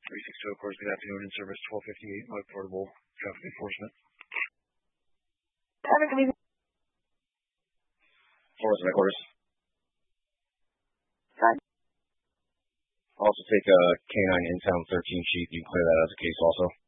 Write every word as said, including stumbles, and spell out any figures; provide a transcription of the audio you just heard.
three six two, of course, good afternoon. In service twelve fifty-eight, Mike Portable, traffic enforcement. Traffic division. Forest headquarters. Fine. Also take a K nine in town thirteen chief. You can clear that as a case also.